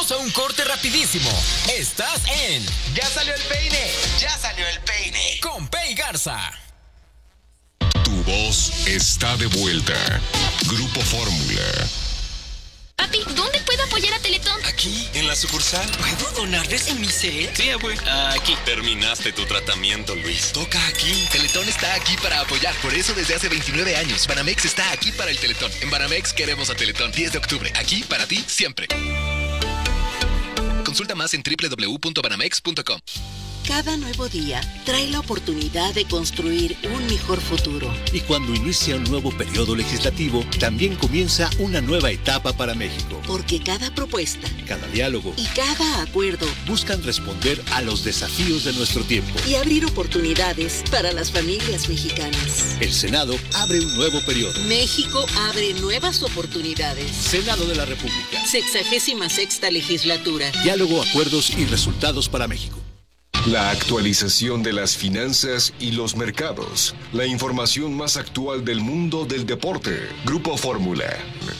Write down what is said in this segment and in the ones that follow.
Vamos a un corte rapidísimo. Estás en Ya salió el peine. Ya salió el peine. Con Pei Garza. Tu voz está de vuelta. Grupo Fórmula. Papi, ¿dónde puedo apoyar a Teletón? Aquí, en la sucursal. ¿Puedo donar desde mi cel? Sí, güey. Aquí. Terminaste tu tratamiento, Luis. Toca aquí. Teletón está aquí para apoyar. Por eso desde hace 29 años, Banamex está aquí para el Teletón. En Banamex queremos a Teletón. 10 de octubre. Aquí para ti siempre. Consulta más en www.banamex.com. Cada nuevo día trae la oportunidad de construir un mejor futuro. Y cuando inicia un nuevo periodo legislativo, también comienza una nueva etapa para México. Porque cada propuesta, cada diálogo y cada acuerdo buscan responder a los desafíos de nuestro tiempo y abrir oportunidades para las familias mexicanas. El Senado abre un nuevo periodo. México abre nuevas oportunidades. Senado de la República. 66ª legislatura. Diálogo, acuerdos y resultados para México. La actualización de las finanzas y los mercados. La información más actual del mundo del deporte. Grupo Fórmula.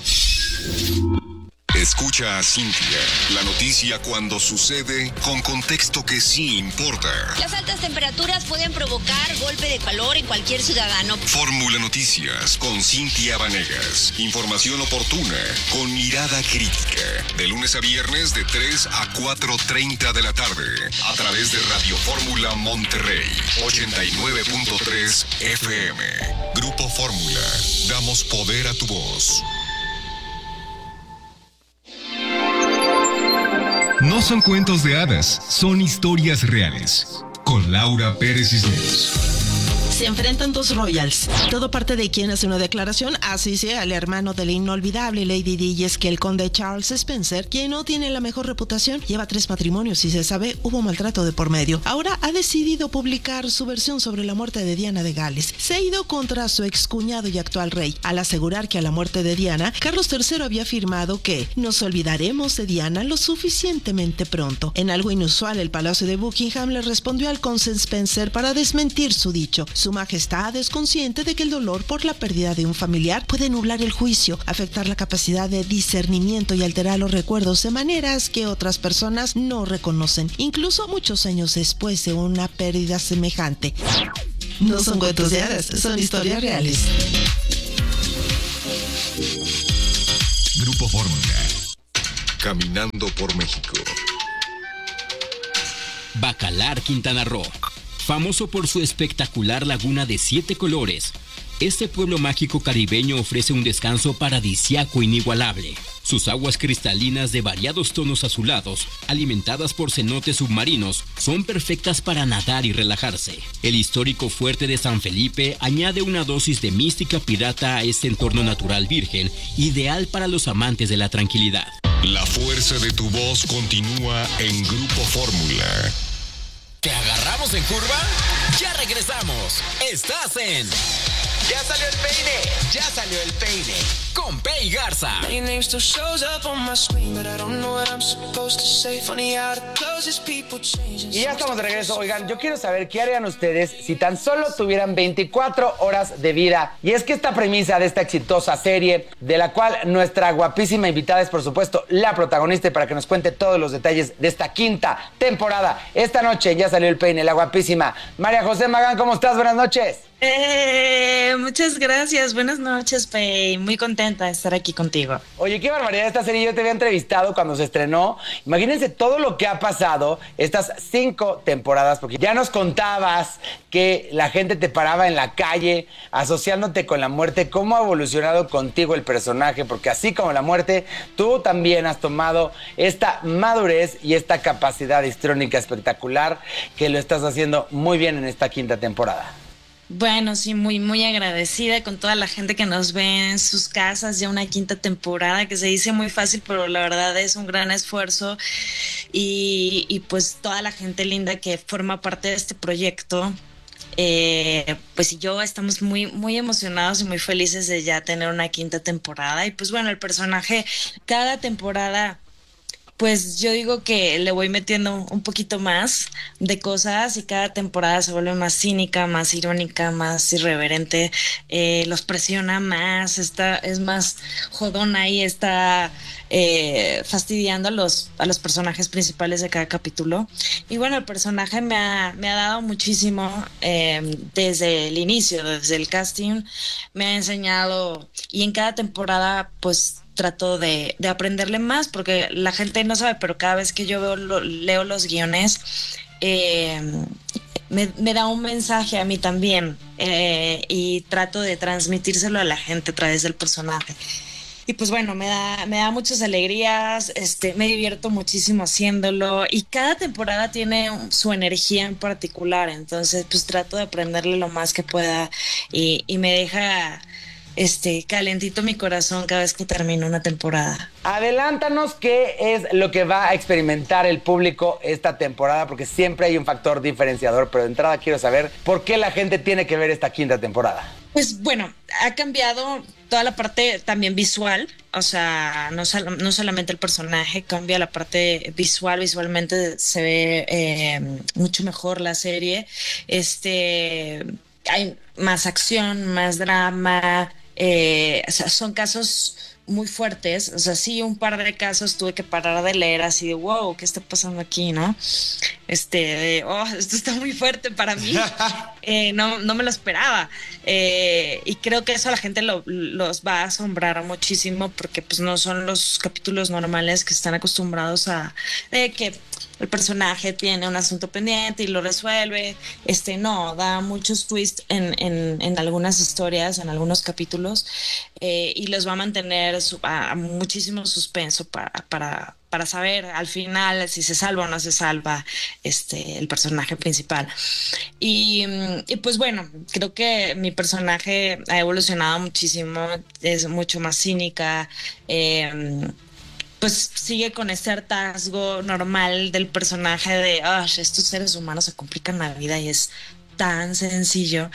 Escucha a Cintia. La noticia cuando sucede con contexto que sí importa. Las altas temperaturas pueden provocar golpe de calor en cualquier ciudadano. Fórmula Noticias con Cintia Vanegas. Información oportuna con mirada crítica. De lunes a viernes de 3 a 4:30 de la tarde. A través de Radio Fórmula Monterrey. 89.3 FM. Grupo Fórmula. Damos poder a tu voz. No son cuentos de hadas, son historias reales. Con Laura Pérez Cisneros. Se enfrentan dos royals. Todo parte de quien hace una declaración, así sea el hermano de la inolvidable Lady Di, y es que el conde Charles Spencer, quien no tiene la mejor reputación, lleva 3 matrimonios y se sabe hubo maltrato de por medio. Ahora ha decidido publicar su versión sobre la muerte de Diana de Gales. Se ha ido contra su excuñado y actual rey, al asegurar que a la muerte de Diana, Carlos III había afirmado que nos olvidaremos de Diana lo suficientemente pronto. En algo inusual, el Palacio de Buckingham le respondió al conde Spencer para desmentir su dicho. Su majestad es consciente de que el dolor por la pérdida de un familiar puede nublar el juicio, afectar la capacidad de discernimiento y alterar los recuerdos de maneras que otras personas no reconocen, incluso muchos años después de una pérdida semejante. No son cuentos de hadas, son historias reales. Grupo Fórmula. Caminando por México. Bacalar, Quintana Roo. Famoso por su espectacular laguna de 7 colores, este pueblo mágico caribeño ofrece un descanso paradisíaco inigualable. Sus aguas cristalinas de variados tonos azulados, alimentadas por cenotes submarinos, son perfectas para nadar y relajarse. El histórico fuerte de San Felipe añade una dosis de mística pirata a este entorno natural virgen, ideal para los amantes de la tranquilidad. La fuerza de tu voz continúa en Grupo Fórmula. ¿Te agarramos en curva? ¡Ya regresamos! Estás en Ya salió el peine. Ya salió el peine. Con Pei Garza. Y ya estamos de regreso. Oigan, yo quiero saber qué harían ustedes si tan solo tuvieran 24 horas de vida. Y es que esta premisa de esta exitosa serie, de la cual nuestra guapísima invitada es, por supuesto, la protagonista, y para que nos cuente todos los detalles de esta 5ª temporada. Esta noche ya salió el peine, la guapísima María José Magán. ¿Cómo estás? Buenas noches. Muchas gracias, buenas noches, Pei. Muy contenta de estar aquí contigo. Oye, qué barbaridad esta serie. Yo te había entrevistado cuando se estrenó. Imagínense todo lo que ha pasado estas 5 temporadas, porque ya nos contabas que la gente te paraba en la calle asociándote con la muerte. ¿Cómo ha evolucionado contigo el personaje? Porque así como la muerte, tú también has tomado esta madurez y esta capacidad histriónica espectacular, que lo estás haciendo muy bien en esta 5ª temporada. Bueno, sí, muy, muy agradecida con toda la gente que nos ve en sus casas, ya una 5ª temporada, que se dice muy fácil, pero la verdad es un gran esfuerzo, y pues toda la gente linda que forma parte de este proyecto. Pues y yo estamos muy, muy emocionados y muy felices de ya tener una 5ª temporada. Y pues bueno, el personaje cada temporada, pues yo digo que le voy metiendo un poquito más de cosas, y cada temporada se vuelve más cínica, más irónica, más irreverente, los presiona más, es más jodona, y está fastidiando a los personajes principales de cada capítulo. Y bueno, el personaje me ha dado muchísimo desde el inicio, desde el casting, me ha enseñado, y en cada temporada pues trato de aprenderle más, porque la gente no sabe, pero cada vez que yo leo los guiones, me da un mensaje a mí también, y trato de transmitírselo a la gente a través del personaje. Y pues bueno, me da muchas alegrías, me divierto muchísimo haciéndolo, y cada temporada tiene su energía en particular, entonces pues trato de aprenderle lo más que pueda, y me deja calentito mi corazón cada vez que termino una temporada. Adelántanos qué es lo que va a experimentar el público esta temporada, porque siempre hay un factor diferenciador, pero de entrada quiero saber por qué la gente tiene que ver esta quinta temporada. Pues bueno, ha cambiado toda la parte también visual, o sea, no solamente el personaje, cambia la parte visual, visualmente se ve mucho mejor la serie, hay más acción, más drama, o sea, son casos muy fuertes, o sea, sí, un par de casos tuve que parar de leer así de wow, ¿qué está pasando aquí, no? Esto está muy fuerte para mí, no me lo esperaba, y creo que eso a la gente los va a asombrar muchísimo, porque pues no son los capítulos normales que están acostumbrados a que el personaje tiene un asunto pendiente y lo resuelve. No, da muchos twists en algunas historias, en algunos capítulos, y los va a mantener a muchísimo suspenso para saber al final si se salva o no se salva el personaje principal. Y pues bueno, creo que mi personaje ha evolucionado muchísimo, es mucho más cínica, pues sigue con este hartazgo normal del personaje de estos seres humanos se complican la vida y es tan sencillo,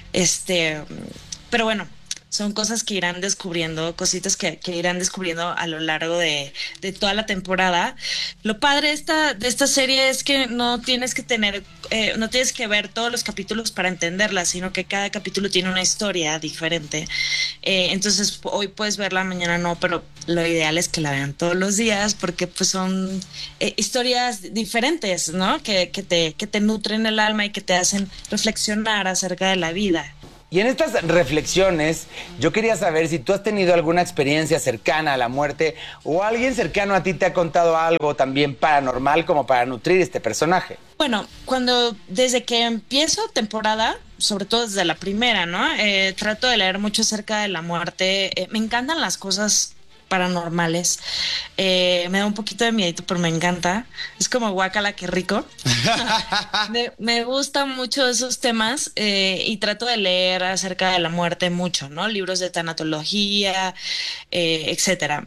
pero bueno, son cosas que irán descubriendo, cositas que irán descubriendo a lo largo de toda la temporada. Lo padre de esta serie es que no tienes que ver todos los capítulos para entenderla, sino que cada capítulo tiene una historia diferente. Entonces hoy puedes verla, mañana no, pero lo ideal es que la vean todos los días, porque pues son historias diferentes, ¿no? Que te nutren el alma y que te hacen reflexionar acerca de la vida. Y en estas reflexiones, yo quería saber si tú has tenido alguna experiencia cercana a la muerte o alguien cercano a ti te ha contado algo también paranormal como para nutrir este personaje. Bueno, desde que empiezo temporada, sobre todo desde la primera, ¿no? Trato de leer mucho acerca de la muerte. Me encantan las cosas paranormales. Me da un poquito de miedito, pero me encanta. Es como guácala, qué rico. me gustan mucho esos temas, y trato de leer acerca de la muerte mucho, ¿no? Libros de tanatología, etcétera.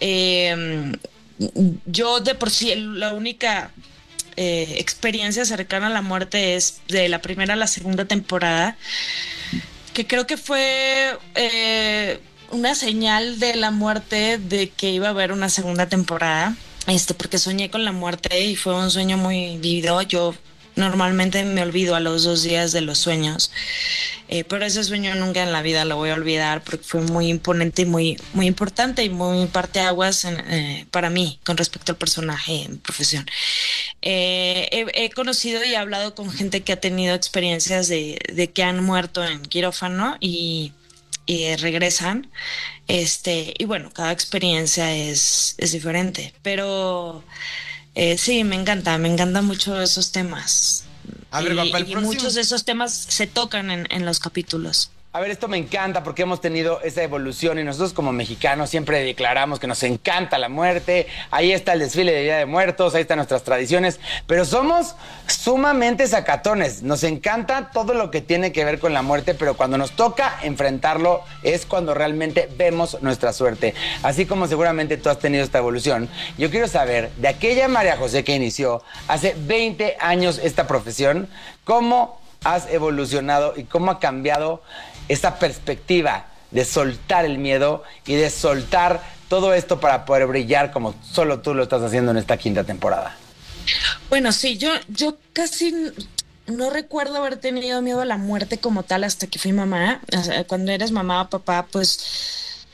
Yo de por sí la única experiencia cercana a la muerte es de la primera a la segunda temporada, que creo que fue una señal de la muerte de que iba a haber una segunda temporada, porque soñé con la muerte y fue un sueño muy vivido. Yo normalmente me olvido a los 2 días de los sueños, pero ese sueño nunca en la vida lo voy a olvidar, porque fue muy imponente y muy, muy importante y muy parteaguas para mí con respecto al personaje en profesión. He conocido y he hablado con gente que ha tenido experiencias de que han muerto en quirófano y regresan, y bueno, cada experiencia es diferente, pero sí, me encanta mucho esos temas. A ver, y muchos de esos temas se tocan en los capítulos. A ver, esto me encanta porque hemos tenido esa evolución y nosotros como mexicanos siempre declaramos que nos encanta la muerte. Ahí está el desfile de Día de Muertos, ahí están nuestras tradiciones, pero somos sumamente sacatones. Nos encanta todo lo que tiene que ver con la muerte, pero cuando nos toca enfrentarlo es cuando realmente vemos nuestra suerte. Así como seguramente tú has tenido esta evolución, yo quiero saber, de aquella María José que inició hace 20 años esta profesión, ¿cómo has evolucionado y cómo ha cambiado esa perspectiva de soltar el miedo y de soltar todo esto para poder brillar como solo tú lo estás haciendo en esta quinta temporada? Bueno, sí, yo casi no recuerdo haber tenido miedo a la muerte como tal hasta que fui mamá. O sea, cuando eres mamá o papá, pues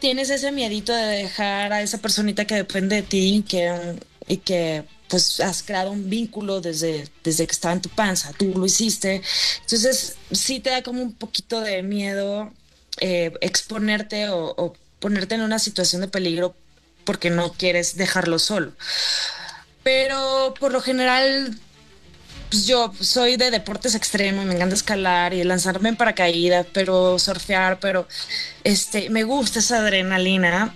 tienes ese miedito de dejar a esa personita que depende de ti y que pues has creado un vínculo desde que estaba en tu panza, tú lo hiciste. Entonces sí te da como un poquito de miedo exponerte o ponerte en una situación de peligro porque no quieres dejarlo solo. Pero por lo general, pues yo soy de deportes extremos, me encanta escalar y lanzarme en paracaídas, pero surfear, pero me gusta esa adrenalina.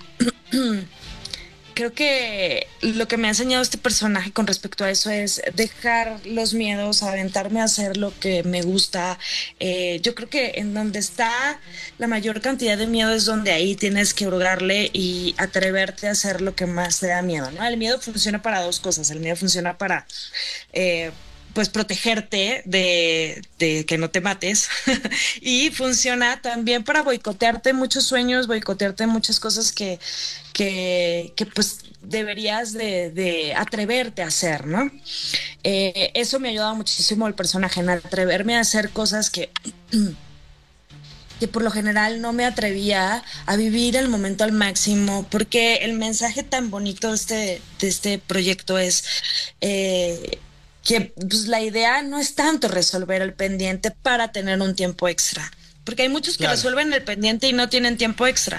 Creo que lo que me ha enseñado este personaje con respecto a eso es dejar los miedos, aventarme a hacer lo que me gusta. Yo creo que en donde está la mayor cantidad de miedo es donde ahí tienes que hurgarle y atreverte a hacer lo que más te da miedo, ¿no? El miedo funciona para dos cosas. El miedo funciona para pues protegerte de que no te mates y funciona también para boicotearte muchos sueños, boicotearte muchas cosas que pues deberías de atreverte a hacer, ¿no? Eso me ha ayudado muchísimo el personaje, en atreverme a hacer cosas que por lo general no me atrevía a vivir el momento al máximo, porque el mensaje tan bonito de este proyecto es que pues, la idea no es tanto resolver el pendiente para tener un tiempo extra, porque hay muchos que resuelven el pendiente y no tienen tiempo extra.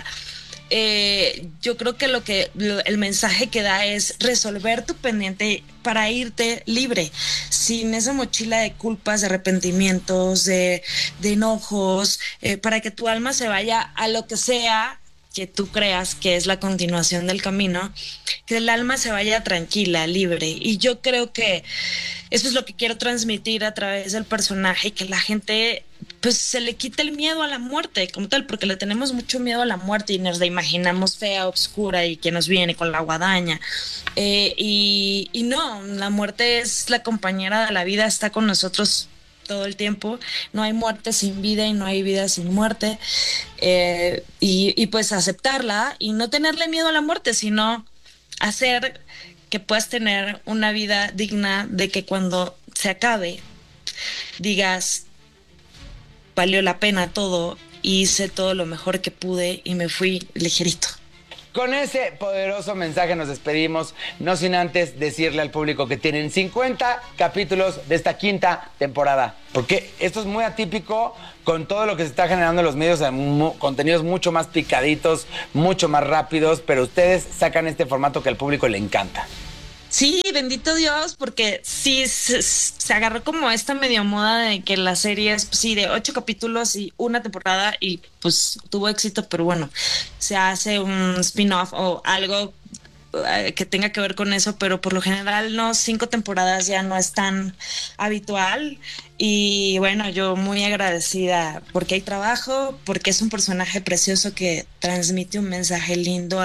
Yo creo que el mensaje que da es resolver tu pendiente para irte libre, sin esa mochila de culpas, de arrepentimientos, de enojos, para que tu alma se vaya a lo que sea que tú creas que es la continuación del camino, que el alma se vaya tranquila, libre. Y yo creo que eso es lo que quiero transmitir a través del personaje, que la gente pues se le quite el miedo a la muerte como tal, porque le tenemos mucho miedo a la muerte y nos la imaginamos fea, oscura y que nos viene con la guadaña. Y no, la muerte es la compañera de la vida, está con nosotros todo el tiempo. No hay muerte sin vida y no hay vida sin muerte. Y pues aceptarla y no tenerle miedo a la muerte, sino hacer que puedas tener una vida digna, de que cuando se acabe digas, valió la pena todo, hice todo lo mejor que pude y me fui ligerito. Con ese poderoso mensaje nos despedimos, no sin antes decirle al público que tienen 50 capítulos de esta quinta temporada, porque esto es muy atípico con todo lo que se está generando en los medios, contenidos mucho más picaditos, mucho más rápidos, pero ustedes sacan este formato que al público le encanta. Sí, bendito Dios, porque sí se agarró como esta medio moda de que las series, pues, sí, de 8 capítulos y una temporada y pues tuvo éxito, pero bueno, se hace un spin-off o algo que tenga que ver con eso, pero por lo general no, 5 temporadas ya no es tan habitual. Y bueno, yo muy agradecida porque hay trabajo, porque es un personaje precioso que transmite un mensaje lindo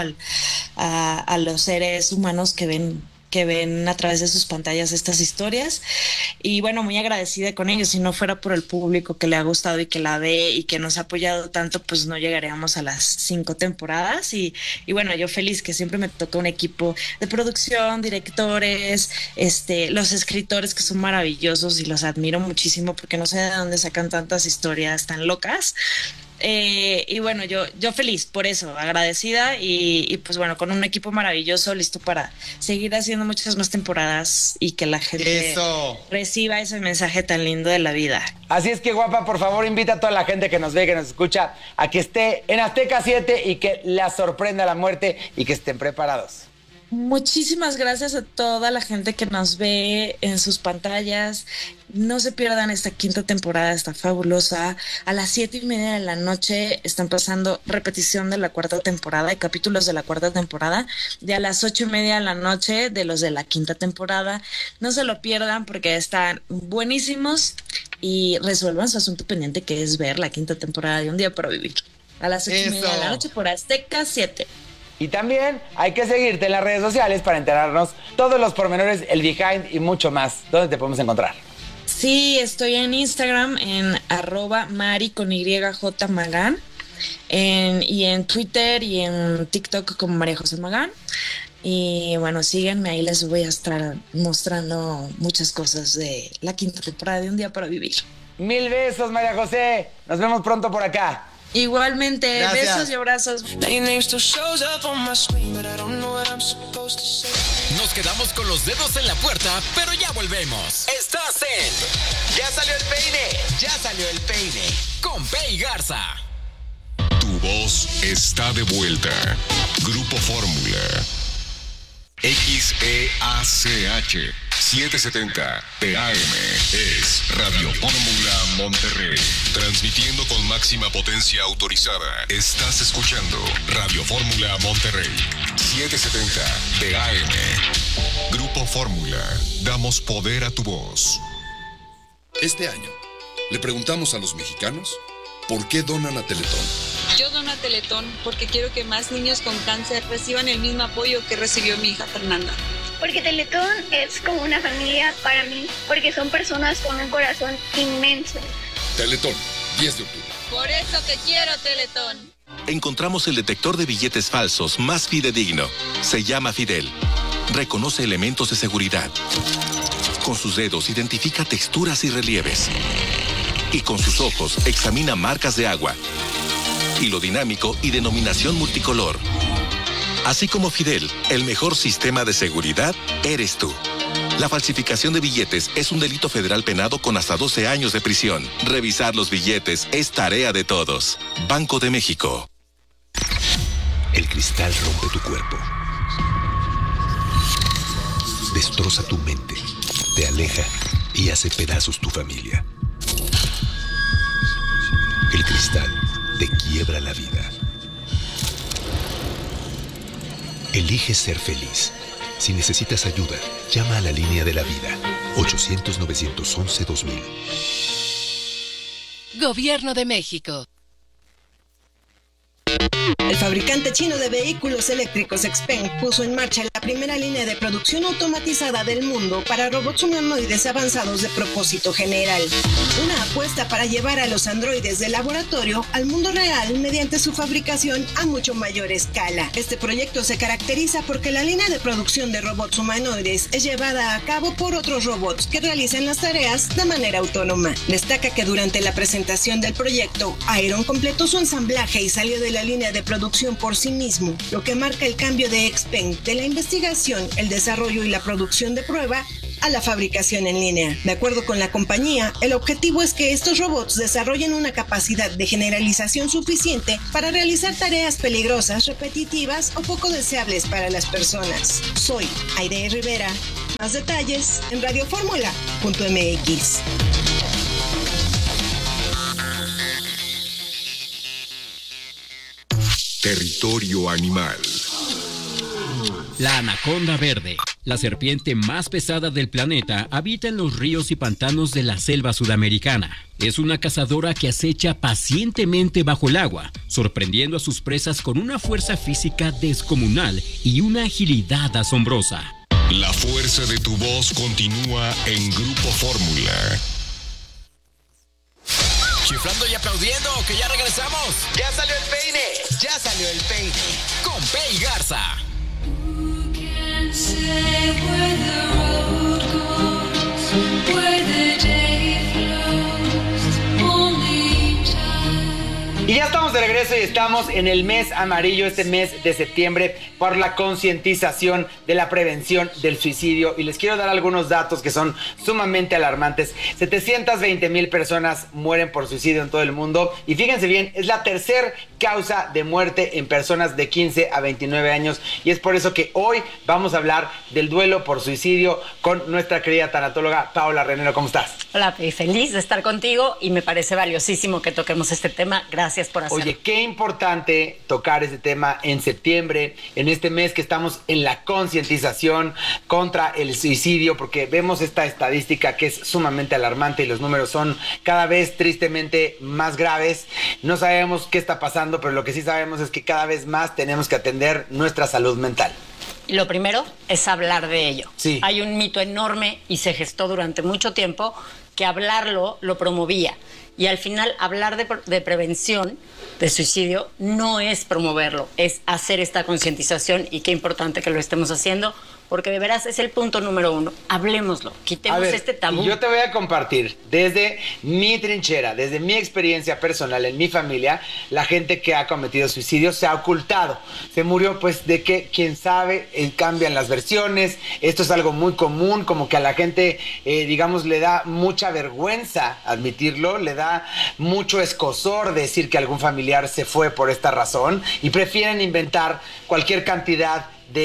a los seres humanos que ven a través de sus pantallas estas historias. Y bueno, muy agradecida con ellos. Si no fuera por el público que le ha gustado y que la ve y que nos ha apoyado tanto, pues no llegaríamos a las 5 temporadas. Y bueno, yo feliz que siempre me toca un equipo de producción, directores, los escritores que son maravillosos y los admiro muchísimo porque no sé de dónde sacan tantas historias tan locas. Y bueno, yo feliz por eso, agradecida y pues bueno, con un equipo maravilloso, listo para seguir haciendo muchas más temporadas y que la gente reciba ese mensaje tan lindo de la vida. Así es que, guapa, por favor, invita a toda la gente que nos ve, que nos escucha, a que esté en Azteca 7 y que la sorprenda la muerte y que estén preparados. Muchísimas gracias a toda la gente que nos ve en sus pantallas. No se pierdan esta quinta temporada, está fabulosa. A las 7:30 de la noche están pasando repetición de la 4ª temporada, de capítulos de la 4ª temporada, y a las 8:30 de la noche de los de la 5ª temporada. No se lo pierdan porque están buenísimos y resuelvan su asunto pendiente, que es ver la 5ª temporada de Un Día para Vivir. A las 8:30 de la noche por Azteca 7. Y también hay que seguirte en las redes sociales para enterarnos todos los pormenores, el behind y mucho más. ¿Dónde te podemos encontrar? Sí, estoy en Instagram en @mari_j_magán, y en Twitter y en TikTok como María José Magán. Y bueno, síganme, ahí les voy a estar mostrando muchas cosas de la 5ª temporada de Un Día para Vivir. 1000 besos, María José. Nos vemos pronto por acá. Igualmente, Gracias. besos y abrazos. Nos quedamos con los dedos en la puerta, pero ya volvemos. Estás en Ya salió el peine, ya salió el peine. Con Pei Garza. Tu voz está de vuelta. Grupo Fórmula. XEACH 770 TAM es Radio Fórmula Monterrey. Transmitiendo con máxima potencia autorizada. Estás escuchando Radio Fórmula Monterrey 770 TAM. Grupo Fórmula. Damos poder a tu voz. Este año, le preguntamos a los mexicanos por qué donan a Teletón. Yo dono a Teletón porque quiero que más niños con cáncer reciban el mismo apoyo que recibió mi hija Fernanda. Porque Teletón es como una familia para mí, porque son personas con un corazón inmenso. Teletón, 10 de octubre. Por eso te quiero, Teletón. Encontramos el detector de billetes falsos más fidedigno. Se llama Fidel. Reconoce elementos de seguridad. Con sus dedos identifica texturas y relieves. Y con sus ojos examina marcas de agua. Hilo dinámico y denominación multicolor. Así como Fidel, el mejor sistema de seguridad eres tú. La falsificación de billetes es un delito federal penado con hasta 12 años de prisión. Revisar los billetes es tarea de todos. Banco de México. El cristal rompe tu cuerpo. Destroza tu mente. Te aleja y hace pedazos tu familia. El cristal te quiebra la vida. Elige ser feliz. Si necesitas ayuda, llama a la línea de la vida. 800-911-2000. Gobierno de México. El fabricante chino de vehículos eléctricos XPeng puso en marcha la primera línea de producción automatizada del mundo para robots humanoides avanzados de propósito general. Una apuesta para llevar a los androides del laboratorio al mundo real mediante su fabricación a mucho mayor escala. Este proyecto se caracteriza porque la línea de producción de robots humanoides es llevada a cabo por otros robots que realizan las tareas de manera autónoma. Destaca que durante la presentación del proyecto, Iron completó su ensamblaje y salió de la línea de producción por sí mismo, lo que marca el cambio de XPeng de la investigación, el desarrollo y la producción de prueba a la fabricación en línea. De acuerdo con la compañía, el objetivo es que estos robots desarrollen una capacidad de generalización suficiente para realizar tareas peligrosas, repetitivas o poco deseables para las personas. Soy Aide Rivera. Más detalles en radioformula.mx. Territorio animal. La anaconda verde, la serpiente más pesada del planeta, habita en los ríos y pantanos de la selva sudamericana. Es una cazadora que acecha pacientemente bajo el agua, sorprendiendo a sus presas con una fuerza física descomunal y una agilidad asombrosa. La fuerza de tu voz continúa en Grupo Fórmula. Chiflando y aplaudiendo, que ya regresamos. Ya salió el peine, ya salió el peine. Con Pei Garza. Y ya estamos de regreso y estamos en el mes amarillo, este mes de septiembre, por la concientización de la prevención del suicidio. Y les quiero dar algunos datos que son sumamente alarmantes. 720,000 personas mueren por suicidio en todo el mundo. Y fíjense bien, es la tercera causa de muerte en personas de 15 a 29 años. Y es por eso que hoy vamos a hablar del duelo por suicidio con nuestra querida tanatóloga Paola Renero. ¿Cómo estás? Hola, feliz de estar contigo y me parece valiosísimo que toquemos este tema. Gracias por hacerlo. Oye, qué importante tocar este tema en septiembre, en este mes que estamos en la concientización contra el suicidio, porque vemos esta estadística que es sumamente alarmante y los números son cada vez tristemente más graves. No sabemos qué está pasando, pero lo que sí sabemos es que cada vez más tenemos que atender nuestra salud mental. Lo primero es hablar de ello. Sí. Hay un mito enorme y se gestó durante mucho tiempo que hablarlo lo promovía. Y al final hablar de prevención de suicidio no es promoverlo, es hacer esta concientización, y qué importante que lo estemos haciendo, porque de veras es el punto número 1. Hablemoslo, quitemos este tabú. Yo te voy a compartir desde mi trinchera, desde mi experiencia personal en mi familia, la gente que ha cometido suicidio se ha ocultado. Se murió pues de que, quién sabe, cambian las versiones. Esto es algo muy común, como que a la gente, digamos, le da mucha vergüenza admitirlo, le da mucho escozor decir que algún familiar se fue por esta razón y prefieren inventar cualquier cantidad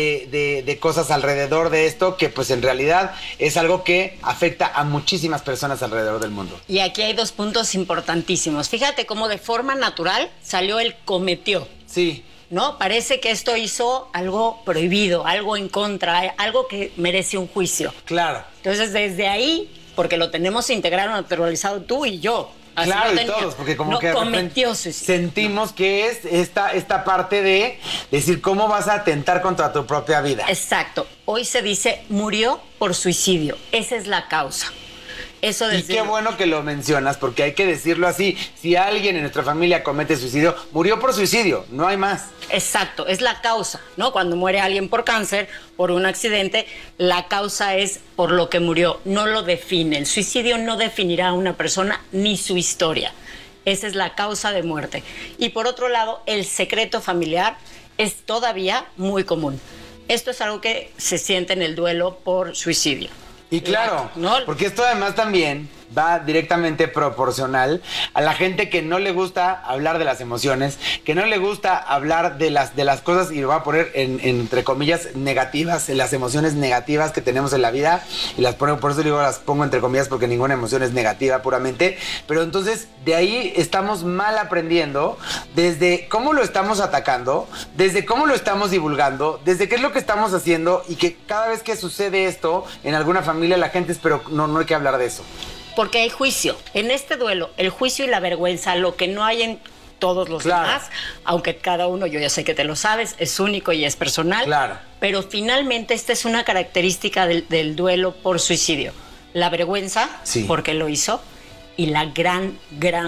de cosas alrededor de esto, que pues en realidad es algo que afecta a muchísimas personas alrededor del mundo. Y aquí hay 2 puntos importantísimos. Fíjate cómo de forma natural salió el cometió. Sí. ¿No? Parece que esto hizo algo prohibido, algo en contra, algo que merece un juicio. Claro. Entonces, desde ahí, porque lo tenemos integrado, naturalizado tú y yo. Así claro, y todos, porque como no que de cometió repente sentimos que es esta parte de decir cómo vas a atentar contra tu propia vida. Exacto. Hoy se dice murió por suicidio. Esa es la causa. Eso y qué bueno que lo mencionas, porque hay que decirlo así. Si alguien en nuestra familia comete suicidio, murió por suicidio, no hay más. Exacto, es la causa, ¿no? Cuando muere alguien por cáncer, por un accidente, la causa es por lo que murió, no lo define. El suicidio no definirá a una persona ni su historia. Esa es la causa de muerte. Y por otro lado, el secreto familiar es todavía muy común. Esto es algo que se siente en el duelo por suicidio. Y claro, porque esto además también va directamente proporcional a la gente que no le gusta hablar de las emociones, que no le gusta hablar de las cosas, y lo voy a poner entre comillas negativas, las emociones negativas que tenemos en la vida, y las pongo, por eso digo las pongo entre comillas, porque ninguna emoción es negativa puramente, pero entonces de ahí estamos mal aprendiendo desde cómo lo estamos atacando, desde cómo lo estamos divulgando, desde qué es lo que estamos haciendo, y que cada vez que sucede esto en alguna familia la gente es, pero no hay que hablar de eso. Porque hay juicio. En este duelo, el juicio y la vergüenza, lo que no hay en todos los demás, aunque cada uno, yo ya sé que te lo sabes, es único y es personal. Claro. Pero finalmente esta es una característica del duelo por suicidio. La vergüenza, porque lo hizo, y la gran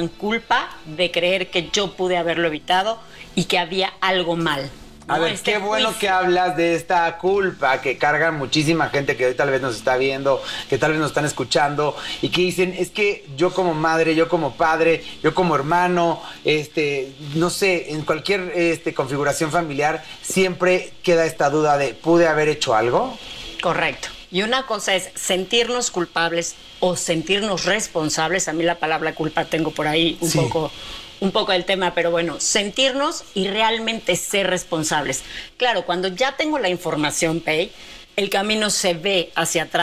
culpa de creer que yo pude haberlo evitado y que había algo mal. A ver, qué bueno que hablas de esta culpa que carga muchísima gente que hoy tal vez nos está viendo, que tal vez nos están escuchando, y que dicen, es que yo como madre, yo como padre, yo como hermano, no sé, en cualquier configuración familiar siempre queda esta duda de, ¿pude haber hecho algo? Correcto. Y una cosa es sentirnos culpables o sentirnos responsables. A mí la palabra culpa tengo por ahí un poco del tema, pero bueno, sentirnos y realmente ser responsables. Claro, cuando ya tengo la información, Pei, el camino se ve hacia atrás.